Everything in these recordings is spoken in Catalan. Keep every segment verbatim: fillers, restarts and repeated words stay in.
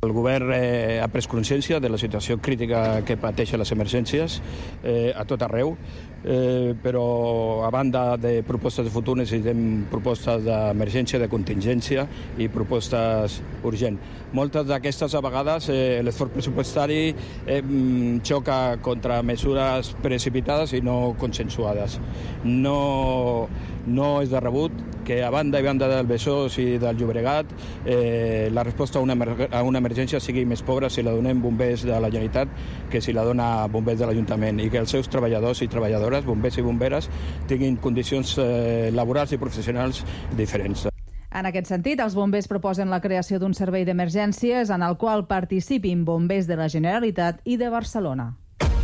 El govern eh, ha pres consciència de la situació crítica que pateixen les emergències eh, a tot arreu, eh, però a banda de propostes de futur necessitem propostes d'emergència, de contingència i propostes urgents. Moltes d'aquestes a vegades eh, l'esforç pressupostari eh, xoca contra mesures precipitades i no consensuades. No, no és de rebut que a banda i banda del Besòs i del Llobregat eh, la resposta a una, a una emergència sigui més pobra si la donem bombers de la Generalitat que si la dona bombers de l'Ajuntament, i que els seus treballadors i treballadores, bombers i bomberes, tinguin condicions eh, laborals i professionals diferents. En aquest sentit, els bombers proposen la creació d'un servei d'emergències en el qual participin bombers de la Generalitat i de Barcelona.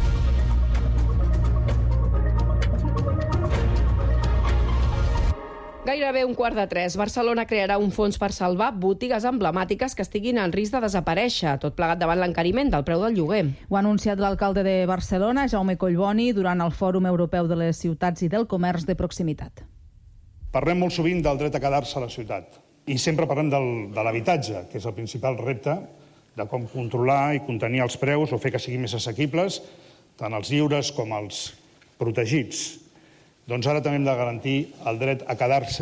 Gairebé un quart de tres. Barcelona crearà un fons per salvar botigues emblemàtiques que estiguin en risc de desaparèixer, tot plegat davant l'encariment del preu del lloguer. Ho ha anunciat l'alcalde de Barcelona, Jaume Collboni, durant el Fòrum Europeu de les Ciutats i del Comerç de Proximitat. Parlem molt sovint del dret a quedar-se a la ciutat i sempre parlem del, de l'habitatge, que és el principal repte de com controlar i contenir els preus o fer que siguin més assequibles, tant els lliures com els protegits. Doncs ara també hem de garantir el dret a quedar-se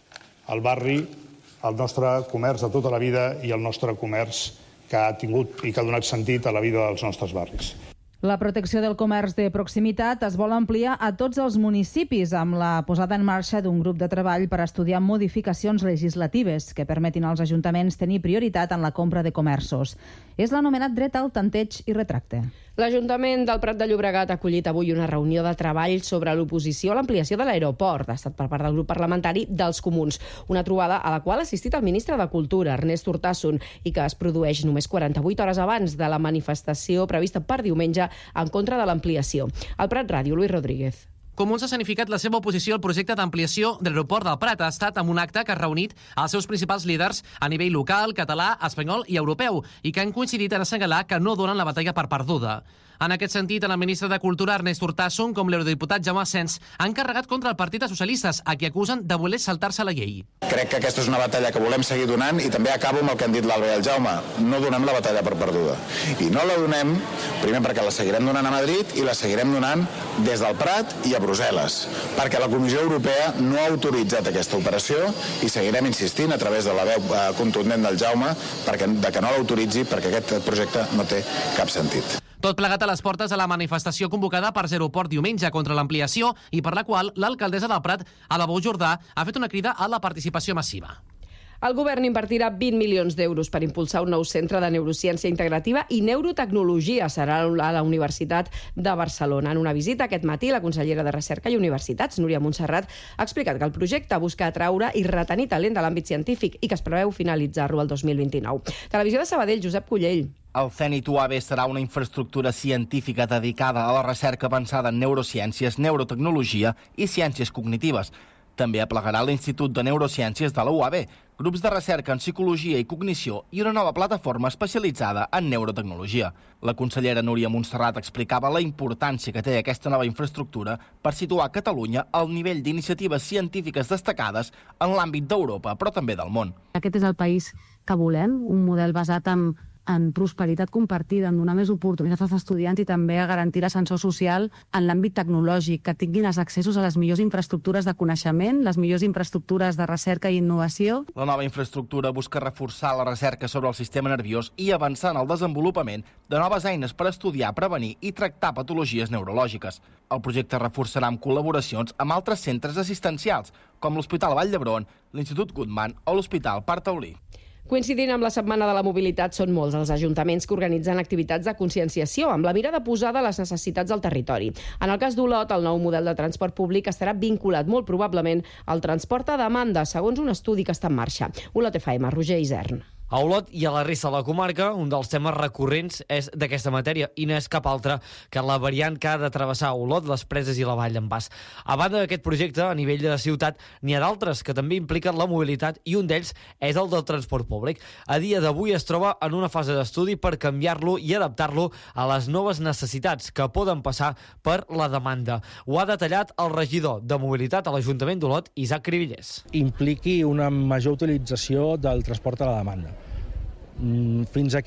al barri, al nostre comerç de tota la vida i el nostre comerç que ha tingut i que ha donat sentit a la vida dels nostres barris. La protecció del comerç de proximitat es vol ampliar a tots els municipis amb la posada en marxa d'un grup de treball per estudiar modificacions legislatives que permetin als ajuntaments tenir prioritat en la compra de comerços. És l'anomenat dret al tanteig i retracte. L'Ajuntament del Prat de Llobregat ha acollit avui una reunió de treball sobre l'oposició a l'ampliació de l'aeroport. Ha estat per part del grup parlamentari dels Comuns. Una trobada a la qual ha assistit el ministre de Cultura, Ernest Urtasun, i que es produeix només quaranta-vuit hores abans de la manifestació prevista per diumenge en contra de l'ampliació. Al Prat Ràdio, Luis Rodríguez. Comuns ha escenificat la seva oposició al projecte d'ampliació de l'aeroport del Prat. Ha estat amb un acte que ha reunit els seus principals líders a nivell local, català, espanyol i europeu i que han coincidit en assenyalar que no donen la batalla per perduda. En aquest sentit, tant el ministre de Cultura, Ernest Urtasun, com l'eurodiputat Jaume Asens han carregat contra el Partit dels Socialistes, a qui acusen de voler saltar-se la llei. Crec que aquesta és una batalla que volem seguir donant i també acabo amb el que han dit l'Alba i el Jaume. No donem la batalla per perduda. I no la donem, primer perquè la seguirem donant a Madrid i la seguirem donant des del Prat i a Brussel·les, perquè la Comissió Europea no ha autoritzat aquesta operació i seguirem insistint a través de la veu contundent del Jaume perquè, de que no l'autoritzi perquè aquest projecte no té cap sentit. Tot plegat a les portes de la manifestació convocada per Zeroport diumenge contra l'ampliació i per la qual l'alcaldessa del Prat, Alabou Jordà, ha fet una crida a la participació massiva. El govern invertirà vint milions d'euros per impulsar un nou centre de neurociència integrativa i neurotecnologia. Serà a la Universitat de Barcelona. En una visita aquest matí, la consellera de Recerca i Universitats, Núria Montserrat, ha explicat que el projecte busca atraure i retenir talent de l'àmbit científic i que es preveu finalitzar-lo el dos mil vint-i-nou. Televisió de Sabadell, Josep Collell. El CENIT U A B serà una infraestructura científica dedicada a la recerca avançada en neurociències, neurotecnologia i ciències cognitives. També aplegarà l'Institut de Neurociències de la U A B, grups de recerca en psicologia i cognició i una nova plataforma especialitzada en neurotecnologia. La consellera Núria Montserrat explicava la importància que té aquesta nova infraestructura per situar Catalunya al nivell d'iniciatives científiques destacades en l'àmbit d'Europa, però també del món. Aquest és el país que volem, un model basat en en prosperitat compartida, en donar més oportunitats als estudiants i també a garantir l'ascensor social en l'àmbit tecnològic, que tinguin els accessos a les millors infraestructures de coneixement, les millors infraestructures de recerca i innovació. La nova infraestructura busca reforçar la recerca sobre el sistema nerviós i avançar en el desenvolupament de noves eines per estudiar, prevenir i tractar patologies neurològiques. El projecte reforçarà amb col·laboracions amb altres centres assistencials, com l'Hospital Vall d'Hebron, l'Institut Guttmann o l'Hospital Parc Taulí. Coincidint amb la Setmana de la Mobilitat, són molts els ajuntaments que organitzen activitats de conscienciació amb la mirada posada a les necessitats del territori. En el cas d'Olot, el nou model de transport públic estarà vinculat molt probablement al transport a demanda, segons un estudi que està en marxa. Olot F M, Roger Isern. A Olot i a la resta de la comarca, un dels temes recurrents és d'aquesta matèria i no és cap altre que la variant que ha de travessar Olot, les Preses i la Vall d'en Bas. A banda d'aquest projecte, a nivell de ciutat, n'hi ha d'altres que també impliquen la mobilitat i un d'ells és el del transport públic. A dia d'avui es troba en una fase d'estudi per canviar-lo i adaptar-lo a les noves necessitats que poden passar per la demanda. Ho ha detallat el regidor de mobilitat a l'Ajuntament d'Olot, Isaac Cribillers. Impliqui una major utilització del transport a la demanda. Fins aquí